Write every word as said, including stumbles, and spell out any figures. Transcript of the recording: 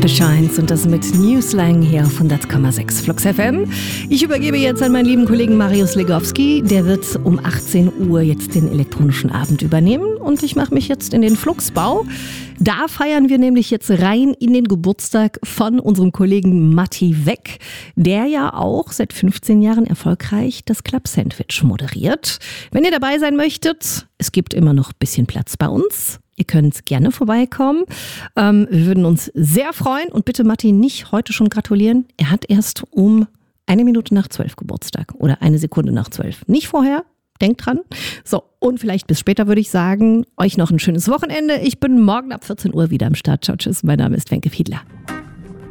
The Shines und das mit Newslang hier auf hundert Komma sechs Flux F M. Ich übergebe jetzt an meinen lieben Kollegen Marius Legowski. Der wird um achtzehn Uhr jetzt den elektronischen Abend übernehmen und ich mache mich jetzt in den Fluxbau. Da feiern wir nämlich jetzt rein in den Geburtstag von unserem Kollegen Matti Weck, der ja auch seit fünfzehn Jahren erfolgreich das Club Sandwich moderiert. Wenn ihr dabei sein möchtet, es gibt immer noch ein bisschen Platz bei uns. Ihr könnt gerne vorbeikommen. Ähm, wir würden uns sehr freuen und bitte Matti nicht heute schon gratulieren. Er hat erst um eine Minute nach zwölf Geburtstag oder eine Sekunde nach zwölf. Nicht vorher. Denkt dran. So, und vielleicht bis später würde ich sagen, euch noch ein schönes Wochenende. Ich bin morgen ab vierzehn Uhr wieder am Start. Ciao, tschüss. Mein Name ist Wenke Fiedler.